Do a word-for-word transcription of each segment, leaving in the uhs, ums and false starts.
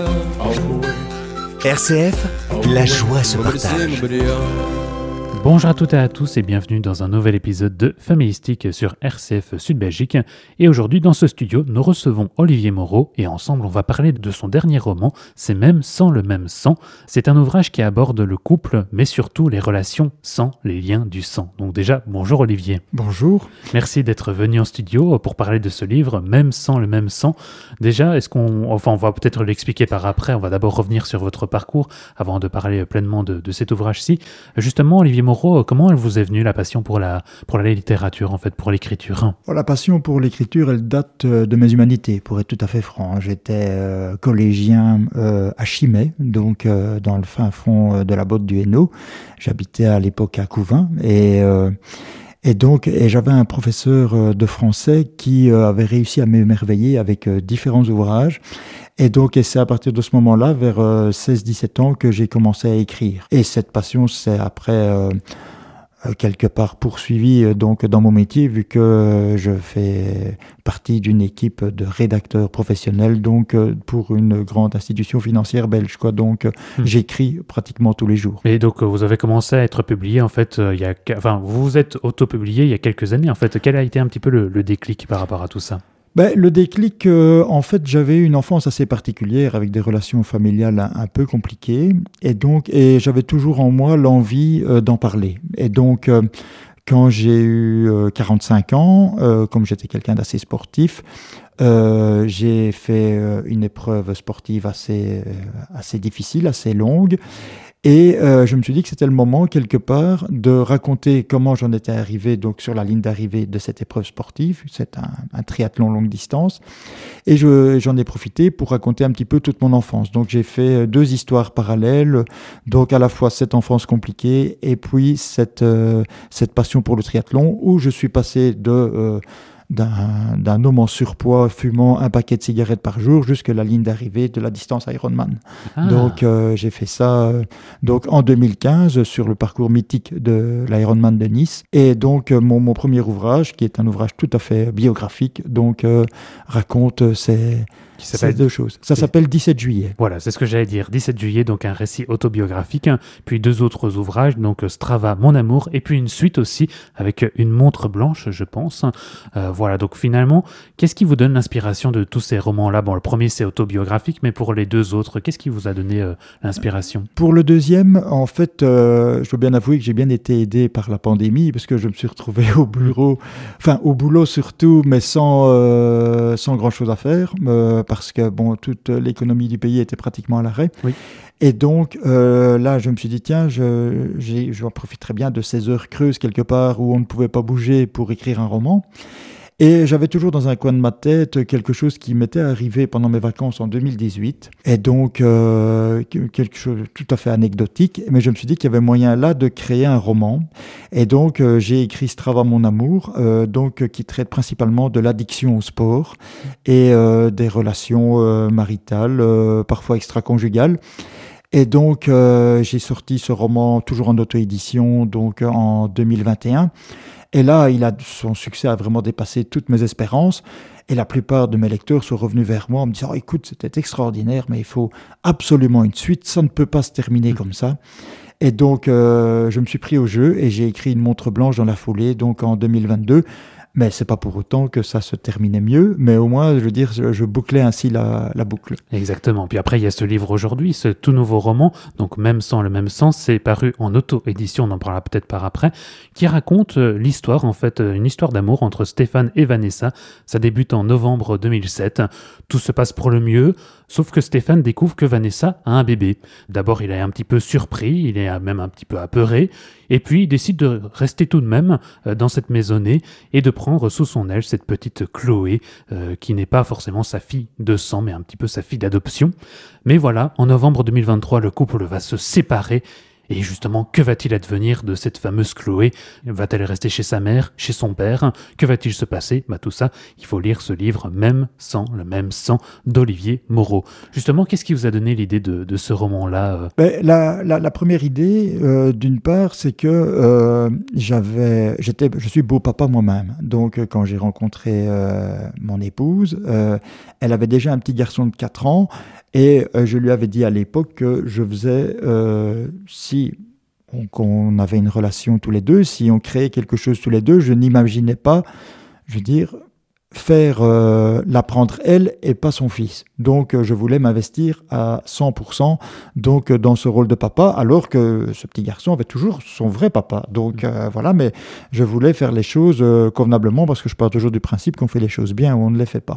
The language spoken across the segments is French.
R C F, la joie se partage. Bonjour à toutes et à tous et bienvenue dans un nouvel épisode de Familistique sur R C F Sud-Belgique. Et aujourd'hui dans ce studio, nous recevons Olivier Moreau et ensemble on va parler de son dernier roman, C'est même sans le même sang. C'est un ouvrage qui aborde le couple, mais surtout les relations sans les liens du sang. Donc déjà, bonjour Olivier. Bonjour. Merci d'être venu en studio pour parler de ce livre, Même sans le même sang. Déjà, est-ce qu'on, enfin on va peut-être l'expliquer par après, on va d'abord revenir sur votre parcours avant de parler pleinement de, de cet ouvrage-ci. Justement, Olivier Moreau, comment elle vous est venue la passion pour la, pour la littérature, en fait, pour l'écriture? La passion pour l'écriture, elle date de mes humanités, pour être tout à fait franc. J'étais euh, collégien euh, à Chimay, donc euh, dans le fin fond de la Botte du Hainaut. J'habitais à l'époque à Couvin et... Euh, Et donc, et j'avais un professeur de français qui euh, avait réussi à m'émerveiller avec euh, différents ouvrages. Et donc, et c'est à partir de ce moment-là, vers euh, seize dix-sept ans, que j'ai commencé à écrire. Et cette passion, c'est après euh, euh, quelque part poursuivie euh, donc dans mon métier, vu que je fais partie d'une équipe de rédacteurs professionnels, donc euh, pour une grande institution financière belge, quoi. Donc, euh, mmh. j'écris pratiquement tous les jours. Et donc, vous avez commencé à être publié, en fait, euh, il y a, enfin, vous vous êtes auto-publié il y a quelques années, en fait. Quel a été un petit peu le, le déclic par rapport à tout ça? Ben, le déclic, euh, en fait, j'avais une enfance assez particulière avec des relations familiales un, un peu compliquées, et donc, et j'avais toujours en moi l'envie euh, d'en parler. Et donc, euh, quand j'ai eu euh, quarante-cinq ans, euh, comme j'étais quelqu'un d'assez sportif, euh, j'ai fait euh, une épreuve sportive assez, euh, assez difficile, assez longue. Et euh, je me suis dit que c'était le moment, quelque part, de raconter comment j'en étais arrivé donc sur la ligne d'arrivée de cette épreuve sportive. C'est un, un triathlon longue distance. Et je, j'en ai profité pour raconter un petit peu toute mon enfance. Donc j'ai fait deux histoires parallèles, donc à la fois cette enfance compliquée et puis cette, euh, cette passion pour le triathlon, où je suis passé de... Euh, D'un, d'un homme en surpoids fumant un paquet de cigarettes par jour jusqu'à la ligne d'arrivée de la distance Ironman. Ah. Donc euh, j'ai fait ça euh, donc, en deux mille quinze sur le parcours mythique de l'Ironman de Nice. Et donc euh, mon, mon premier ouvrage, qui est un ouvrage tout à fait biographique, donc euh, raconte ces... C'est deux choses. Ça s'appelle dix-sept juillet. Voilà, c'est ce que j'allais dire. dix-sept juillet, donc un récit autobiographique, puis deux autres ouvrages, donc Strava, Mon amour, et puis une suite aussi avec une montre blanche, je pense. Euh, voilà, donc finalement, qu'est-ce qui vous donne l'inspiration de tous ces romans-là? Bon, le premier, c'est autobiographique, mais pour les deux autres, qu'est-ce qui vous a donné euh, l'inspiration? Pour le deuxième, en fait, euh, je dois bien avouer que j'ai bien été aidé par la pandémie, parce que je me suis retrouvé au bureau, enfin au boulot surtout, mais sans, euh, sans grand-chose à faire. Euh, parce que bon, toute l'économie du pays était pratiquement à l'arrêt. Oui. Et donc, euh, là, je me suis dit, tiens, je, j'ai, je profiterai bien de ces heures creuses quelque part où on ne pouvait pas bouger pour écrire un roman. Et j'avais toujours dans un coin de ma tête quelque chose qui m'était arrivé pendant mes vacances en deux mille dix-huit. Et donc, euh, quelque chose de tout à fait anecdotique. Mais je me suis dit qu'il y avait moyen là de créer un roman. Et donc, euh, j'ai écrit Strava, Mon amour, euh, donc, qui traite principalement de l'addiction au sport et euh, des relations euh, maritales, euh, parfois extra-conjugales. Et donc, euh, j'ai sorti ce roman toujours en auto-édition, donc en deux mille vingt et un. Et là, il a, son succès a vraiment dépassé toutes mes espérances. Et la plupart de mes lecteurs sont revenus vers moi en me disant oh, « Écoute, c'était extraordinaire, mais il faut absolument une suite. Ça ne peut pas se terminer comme ça. » Et donc, euh, je me suis pris au jeu et j'ai écrit Une montre blanche dans la foulée, donc en deux mille vingt-deux. Mais c'est pas pour autant que ça se terminait mieux, mais au moins, je veux dire, je, je bouclais ainsi la, la boucle. Exactement. Puis après, il y a ce livre aujourd'hui, ce tout nouveau roman, donc Même sans le même sang, c'est paru en auto-édition, on en parlera peut-être par après, qui raconte l'histoire, en fait, une histoire d'amour entre Stéphane et Vanessa. Ça débute en novembre deux mille sept. Tout se passe pour le mieux, sauf que Stéphane découvre que Vanessa a un bébé. D'abord, il est un petit peu surpris, il est même un petit peu apeuré, et puis il décide de rester tout de même dans cette maisonnée et de prendre sous son aile cette petite Chloé, euh, qui n'est pas forcément sa fille de sang, mais un petit peu sa fille d'adoption. Mais voilà, en novembre deux mille vingt-trois, le couple va se séparer. Et justement, que va-t-il advenir de cette fameuse Chloé? Va-t-elle rester chez sa mère, chez son père? Que va-t-il se passer? Bah, tout ça, il faut lire ce livre Même sans le même sang d'Olivier Moreau. Justement, qu'est-ce qui vous a donné l'idée de, de ce roman-là euh ben, la, la, la première idée, euh, d'une part, c'est que euh, j'avais, j'étais, je suis beau-papa moi-même. Donc, quand j'ai rencontré euh, mon épouse, euh, elle avait déjà un petit garçon de quatre ans. Et euh, je lui avais dit à l'époque que je faisais, euh, si on, qu'on avait une relation tous les deux, si on créait quelque chose tous les deux, je n'imaginais pas, je veux dire, faire euh, l'apprendre elle et pas son fils. Donc euh, je voulais m'investir à cent pour cent donc, euh, dans ce rôle de papa, alors que ce petit garçon avait toujours son vrai papa. Donc euh, voilà, mais je voulais faire les choses euh, convenablement, parce que je pars toujours du principe qu'on fait les choses bien ou on ne les fait pas.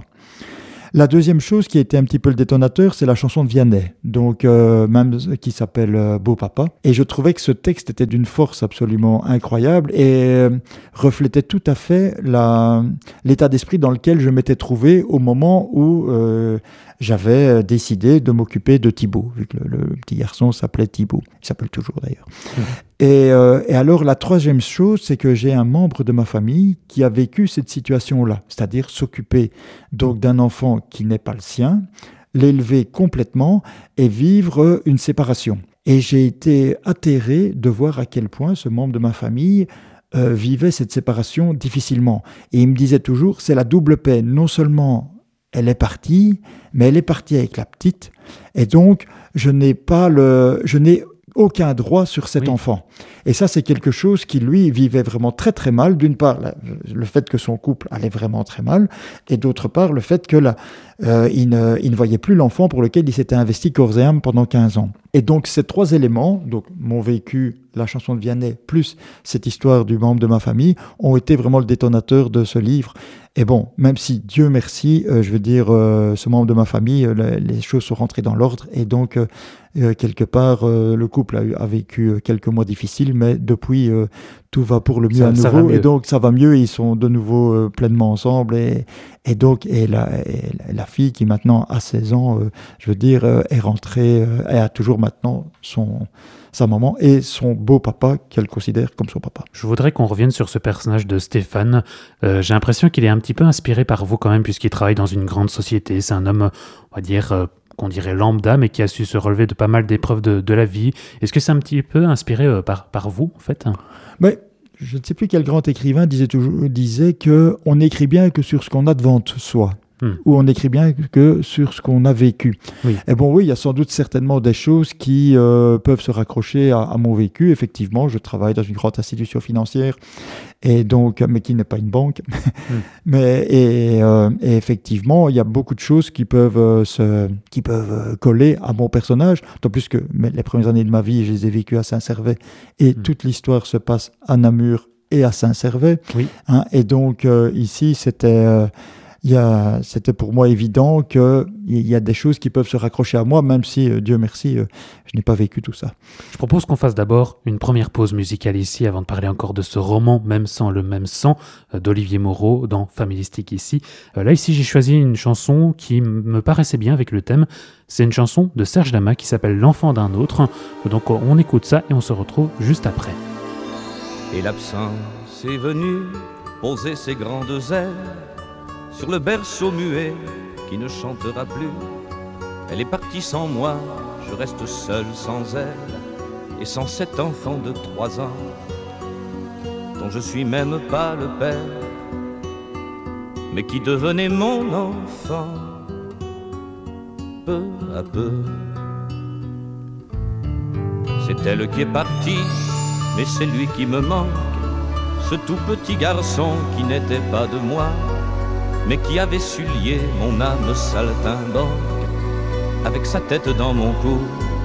La deuxième chose qui a été un petit peu le détonateur, c'est la chanson de Vianney, donc euh, même qui s'appelle euh, Beau Papa. Et je trouvais que ce texte était d'une force absolument incroyable et euh, reflétait tout à fait la, l'état d'esprit dans lequel je m'étais trouvé au moment où euh, j'avais décidé de m'occuper de Thibaut, vu que le, le petit garçon s'appelait Thibaut. Il s'appelle toujours d'ailleurs. Mmh. Et, euh, et alors la troisième chose, c'est que j'ai un membre de ma famille qui a vécu cette situation-là, c'est-à-dire s'occuper donc d'un enfant qui n'est pas le sien, l'élever complètement et vivre une séparation. Et j'ai été atterré de voir à quel point ce membre de ma famille euh, vivait cette séparation difficilement. Et il me disait toujours, c'est la double peine. Non seulement elle est partie, mais elle est partie avec la petite, et donc je n'ai pas le, je n'ai aucun droit sur cet oui. enfant. Et ça, c'est quelque chose qui, lui, vivait vraiment très très mal. D'une part, la, le fait que son couple allait vraiment très mal, et d'autre part, le fait que la, euh, il, ne, il ne voyait plus l'enfant pour lequel il s'était investi corps et âme pendant quinze ans. Et donc, ces trois éléments, donc mon vécu, la chanson de Vianney, plus cette histoire du membre de ma famille, ont été vraiment le détonateur de ce livre. Et bon, même si, Dieu merci, euh, je veux dire, euh, ce membre de ma famille, euh, les, les choses sont rentrées dans l'ordre, et donc, euh, euh, quelque part, euh, le couple a, eu, a vécu quelques mois difficiles, mais depuis, euh, tout va pour le mieux ça, à nouveau, mieux. Et donc ça va mieux, ils sont de nouveau euh, pleinement ensemble, et, et donc, et la, et la fille qui maintenant a seize ans, euh, je veux dire, euh, est rentrée, euh, elle a toujours maintenant son... sa maman et son beau papa qu'elle considère comme son papa. Je voudrais qu'on revienne sur ce personnage de Stéphane. Euh, j'ai l'impression qu'il est un petit peu inspiré par vous quand même, puisqu'il travaille dans une grande société. C'est un homme, on va dire, euh, qu'on dirait lambda, mais qui a su se relever de pas mal d'épreuves de, de la vie. Est-ce que c'est un petit peu inspiré euh, par, par vous, en fait ? Mais je ne sais plus quel grand écrivain disait, toujours, disait qu'on n'écrit bien que sur ce qu'on a devant soi. Hmm. Où on écrit bien que sur ce qu'on a vécu. Oui. Et bon, oui, il y a sans doute certainement des choses qui euh, peuvent se raccrocher à, à mon vécu. Effectivement, je travaille dans une grande institution financière, et donc, mais qui n'est pas une banque. Hmm. mais, et, euh, et effectivement, il y a beaucoup de choses qui peuvent, euh, se, qui peuvent coller à mon personnage. D'autant plus que les premières années de ma vie, je les ai vécues à Saint-Servais, et hmm. toute l'histoire se passe à Namur et à Saint-Servais. Oui. Hein, et donc, euh, ici, c'était... Euh, Il y a, c'était pour moi évident qu'il y a des choses qui peuvent se raccrocher à moi, même si, euh, Dieu merci, euh, je n'ai pas vécu tout ça. Je propose qu'on fasse d'abord une première pause musicale ici, avant de parler encore de ce roman, Même sang, le même sang, euh, d'Olivier Moreau, dans Familistique ici. Euh, là, ici, j'ai choisi une chanson qui me paraissait bien avec le thème. C'est une chanson de Serge Lama qui s'appelle L'enfant d'un autre. Donc, on écoute ça et on se retrouve juste après. Et l'absence est venue poser ses grandes ailes sur le berceau muet qui ne chantera plus. Elle est partie sans moi, je reste seul sans elle, et sans cet enfant de trois ans, dont je suis même pas le père, mais qui devenait mon enfant, peu à peu. C'est elle qui est partie, mais c'est lui qui me manque, ce tout petit garçon qui n'était pas de moi, mais qui avait su lier mon âme saltimbanque avec sa tête dans mon cou,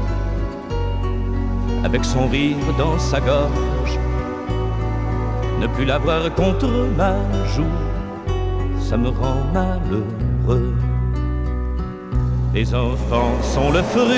avec son rire dans sa gorge. Ne plus l'avoir contre ma joue, ça me rend malheureux. Les enfants sont le fruit